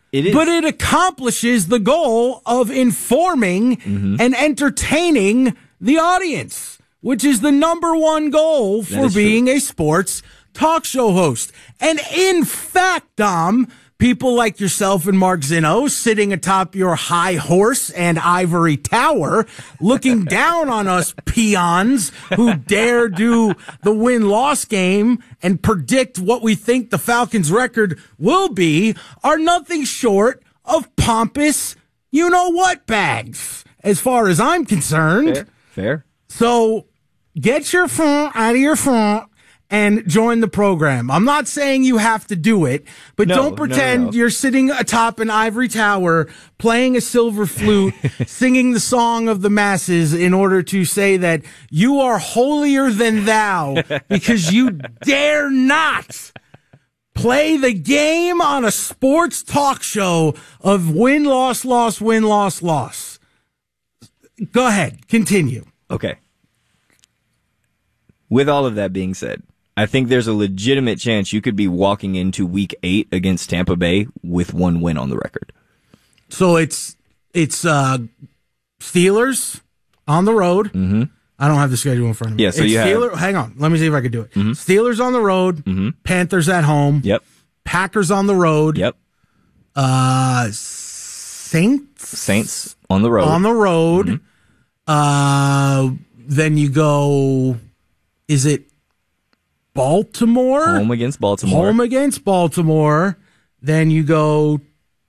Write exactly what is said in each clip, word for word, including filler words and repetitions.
It is. But it accomplishes the goal of informing mm-hmm. and entertaining the audience, which is the number one goal for being true. a sports talk show host. And in fact, Dom, people like yourself and Mark Zinno sitting atop your high horse and ivory tower, looking down on us peons who dare do the win-loss game and predict what we think the Falcons' record will be, are nothing short of pompous you-know-what bags, as far as I'm concerned. Fair. Fair. So get your phone out of your phone and join the program. I'm not saying you have to do it, but no, don't pretend no, no. you're sitting atop an ivory tower playing a silver flute, singing the song of the masses in order to say that you are holier than thou because you dare not play the game on a sports talk show of win, loss, loss, win, loss, loss. Go ahead. Continue. Okay. With all of that being said, I think there's a legitimate chance you could be walking into week eight against Tampa Bay with one win on the record. So it's it's uh, Steelers on the road. Mm-hmm. I don't have the schedule in front of me. Yeah, so it's you Steelers, have... Hang on. Let me see if I can do it. Mm-hmm. Steelers on the road. Mm-hmm. Panthers at home. Yep. Packers on the road. Yep. Uh, Saints? Saints on the road. On the road. Mm-hmm. Uh, then you go, is it Baltimore? Home against Baltimore. Home against Baltimore. Then you go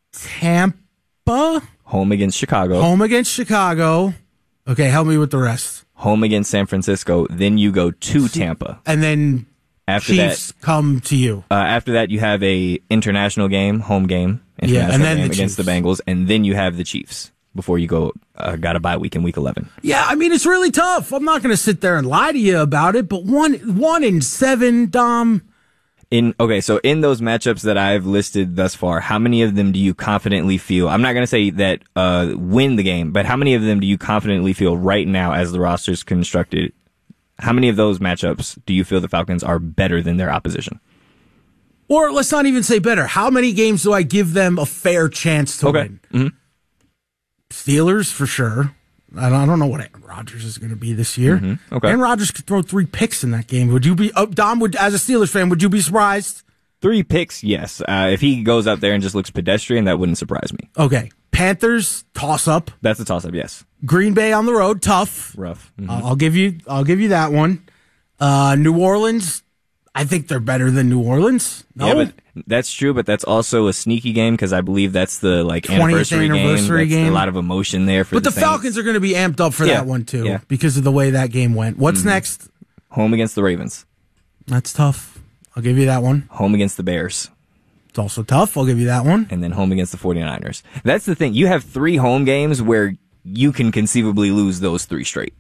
Tampa. Home against Chicago. Home against Chicago. Okay, help me with the rest. Home against San Francisco. Then you go to Tampa. And then after Chiefs that, come to you. Uh, after that, you have a international game, home game, international yeah, and then game the against Chiefs. the Bengals, and then you have the Chiefs before you go. Uh, got a bye week in week eleven. Yeah, I mean it's really tough. I'm not going to sit there and lie to you about it, but one one in seven, Dom. In okay, so in those matchups that I've listed thus far, how many of them do you confidently feel? I'm not going to say that uh, win the game, but how many of them do you confidently feel right now as the roster's constructed? How many of those matchups do you feel the Falcons are better than their opposition? Or let's not even say better. How many games do I give them a fair chance to okay. win? Mm-hmm. Steelers for sure. I don't, I don't know what Aaron Rodgers is going to be this year. Mm-hmm. Okay. Aaron Rodgers could throw three picks in that game. Would you be, oh, Dom, would, as a Steelers fan, would you be surprised? Three picks, yes. Uh, if he goes out there and just looks pedestrian, that wouldn't surprise me. Okay. Panthers, toss up. That's a toss up, yes. Green Bay on the road, tough. Rough. Mm-hmm. I'll, I'll give you, I'll give you that one. Uh, New Orleans, I think they're better than New Orleans. No? Yeah, but that's true, but that's also a sneaky game because I believe that's the like anniversary, anniversary game. game. That's a lot of emotion there for but the the Saints. Falcons are going to be amped up for yeah. that one too yeah. because of the way that game went. What's mm-hmm. next? Home against the Ravens. That's tough. I'll give you that one. Home against the Bears. It's also tough. I'll give you that one. And then home against the 49ers. That's the thing. You have three home games where you can conceivably lose those three straight.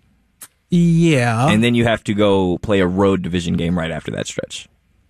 Yeah. And then you have to go play a road division game right after that stretch.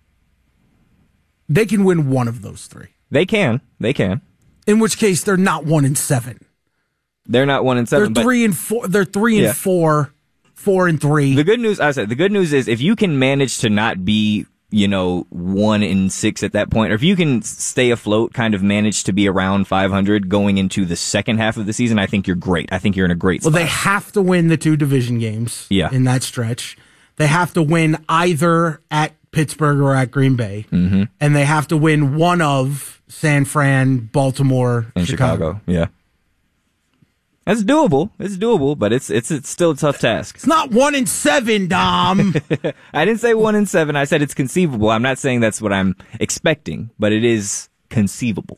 They can win one of those three. They can. They can. In which case, they're not one and seven. They're not one and seven. They're but three and four. They're three and yeah. four, four and three. The good news, I said, the good news is if you can manage to not be, you know, one and six at that point, or if you can stay afloat, kind of manage to be around five hundred going into the second half of the season, I think you're great. I think you're in a great spot. Well, they have to win the two division games. Yeah. In that stretch, they have to win either at Pittsburgh or at Green Bay, mm-hmm. and they have to win one of San Fran, Baltimore, and Chicago. Chicago. Yeah, that's doable. It's doable, but it's it's it's still a tough task. It's not one and seven, Dom. I didn't say one and seven. I said it's conceivable. I'm not saying that's what I'm expecting, but it is conceivable.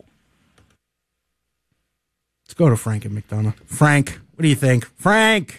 Let's go to Frank and McDonough. Frank, what do you think, Frank?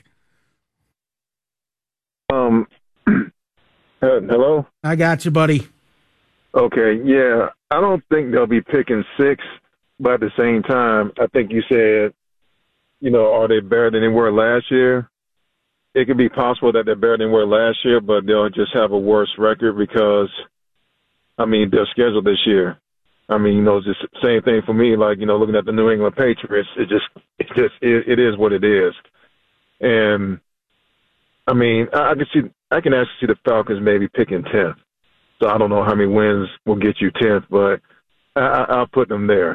Um. Uh, hello? I got you, buddy. Okay, yeah. I don't think they'll be picking six, but at the same time, I think you said, you know, are they better than they were last year? It could be possible that they're better than they were last year, but they'll just have a worse record because, I mean, their schedule this year. I mean, you know, it's just the same thing for me, like, you know, looking at the New England Patriots, it just, it just, it, it is what it is. And, I mean, I, I can see, I can actually see the Falcons maybe picking tenth. So I don't know how many wins will get you tenth, but I, I, I'll put them there.